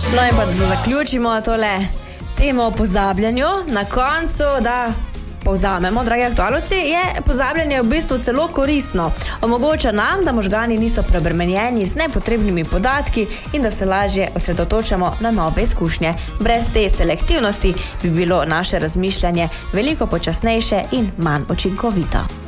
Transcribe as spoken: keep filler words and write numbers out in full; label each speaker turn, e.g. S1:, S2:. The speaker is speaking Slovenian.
S1: No in pa da zaključimo tole temo o pozabljanju. Na koncu, da povzamemo, dragi aktualovci, je pozabljanje v bistvu celo koristno. Omogoča nam, da možgani niso preobremenjeni z nepotrebnimi podatki in da se lažje osredotočamo na nove izkušnje. Brez te selektivnosti bi bilo naše razmišljanje veliko počasnejše in manj učinkovito.